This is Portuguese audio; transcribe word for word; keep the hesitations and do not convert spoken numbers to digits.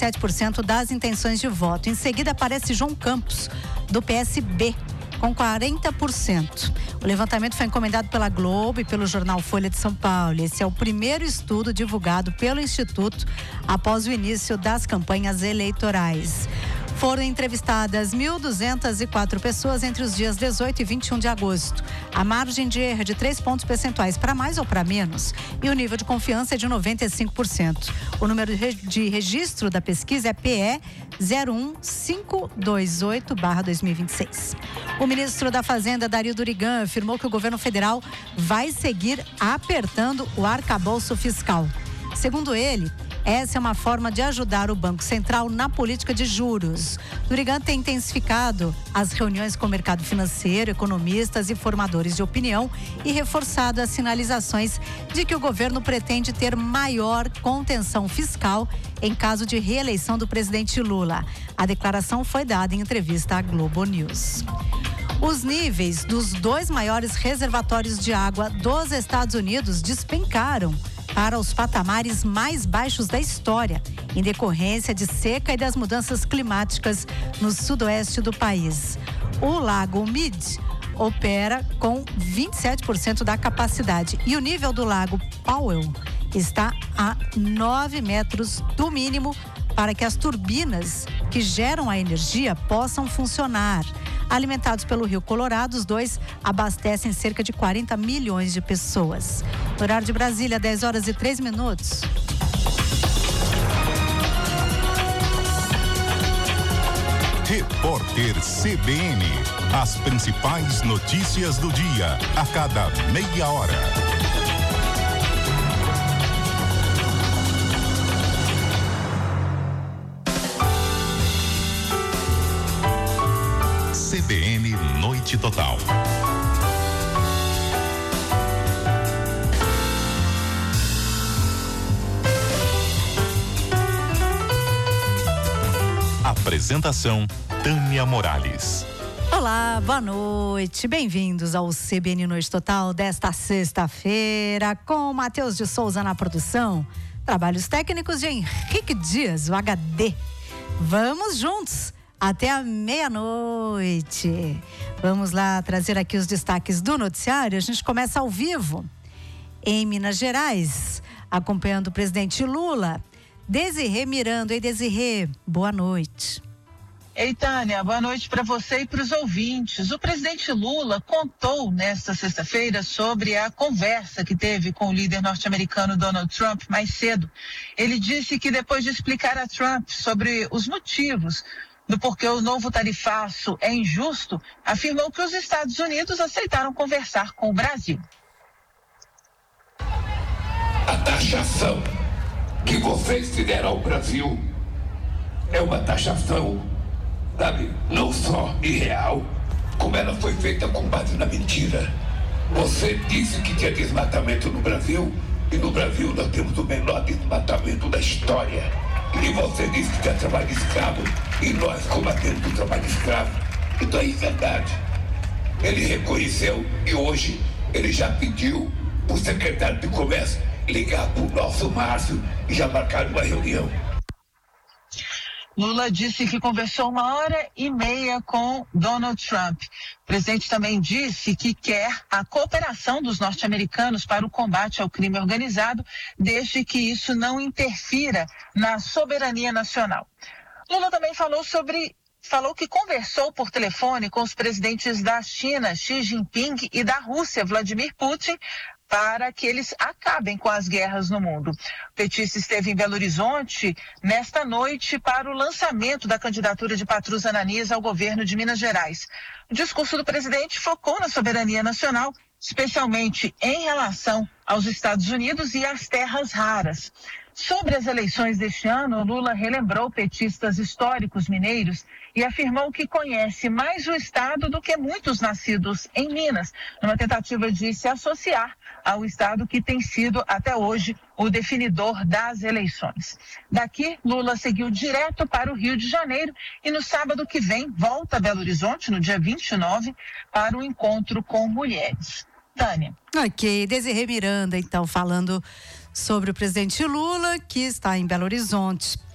sete por cento das intenções de voto. Em seguida aparece João Campos, do P S B, com quarenta por cento. O levantamento foi encomendado pela Globo e pelo jornal Folha de São Paulo. Esse é o primeiro estudo divulgado pelo Instituto após o início das campanhas eleitorais. Foram entrevistadas mil duzentas e quatro pessoas entre os dias dezoito e vinte e um de agosto. A margem de erro é de três pontos percentuais para mais ou para menos e o nível de confiança é de noventa e cinco por cento. O número de registro da pesquisa é P E zero um cinco dois oito barra dois mil e vinte e seis. O ministro da Fazenda, Dario Durigan, afirmou que o governo federal vai seguir apertando o arcabouço fiscal. Segundo ele, essa é uma forma de ajudar o Banco Central na política de juros. Durigan tem intensificado as reuniões com o mercado financeiro, economistas e formadores de opinião e reforçado as sinalizações de que o governo pretende ter maior contenção fiscal em caso de reeleição do presidente Lula. A declaração foi dada em entrevista à Globo News. Os níveis dos dois maiores reservatórios de água dos Estados Unidos despencaram para os patamares mais baixos da história, em decorrência de seca e das mudanças climáticas no sudoeste do país. O Lago Mead opera com vinte e sete por cento da capacidade e o nível do Lago Powell está a nove metros do mínimo para que as turbinas que geram a energia possam funcionar. Alimentados pelo Rio Colorado, os dois abastecem cerca de quarenta milhões de pessoas. No horário de Brasília, dez horas e três minutos. Repórter C B N. As principais notícias do dia, a cada meia hora. C B N Noite Total. Apresentação Tânia Morales. Olá, boa noite. Bem-vindos ao C B N Noite Total desta sexta-feira, com Matheus de Souza na produção. Trabalhos técnicos de Henrique Dias, o H D. Vamos juntos até a meia-noite. Vamos lá trazer aqui os destaques do noticiário. A gente começa ao vivo em Minas Gerais, acompanhando o presidente Lula. Desirê Miranda. Ei, Desirê, boa noite. Ei, Tânia, boa noite para você e para os ouvintes. O presidente Lula contou nesta sexta-feira sobre a conversa que teve com o líder norte-americano Donald Trump mais cedo. Ele disse que depois de explicar a Trump sobre os motivos do porquê o novo tarifaço é injusto, afirmou que os Estados Unidos aceitaram conversar com o Brasil. A taxação que vocês fizeram ao Brasil é uma taxação, sabe, não só irreal, como ela foi feita com base na mentira. Você disse que tinha desmatamento no Brasil, e no Brasil nós temos o menor desmatamento da história. E você disse que tinha trabalho escravo, e nós combatemos o trabalho escravo. Então é verdade. Ele reconheceu e hoje ele já pediu para o secretário de Comércio ligar para o nosso Márcio e já marcar uma reunião. Lula disse que conversou uma hora e meia com Donald Trump. O presidente também disse que quer a cooperação dos norte-americanos para o combate ao crime organizado, desde que isso não interfira na soberania nacional. Lula também falou sobre falou que conversou por telefone com os presidentes da China, Xi Jinping, e da Rússia, Vladimir Putin, para que eles acabem com as guerras no mundo. O petista esteve em Belo Horizonte nesta noite para o lançamento da candidatura de Patrus Ananias ao governo de Minas Gerais. O discurso do presidente focou na soberania nacional, especialmente em relação aos Estados Unidos e às terras raras. Sobre as eleições deste ano, Lula relembrou petistas históricos mineiros e afirmou que conhece mais o estado do que muitos nascidos em Minas, numa tentativa de se associar ao estado que tem sido até hoje o definidor das eleições. Daqui, Lula seguiu direto para o Rio de Janeiro e no sábado que vem volta a Belo Horizonte, no dia vinte e nove, para o encontro com mulheres. Tânia. Ok, Desirê Miranda, então, falando sobre o presidente Lula, que está em Belo Horizonte.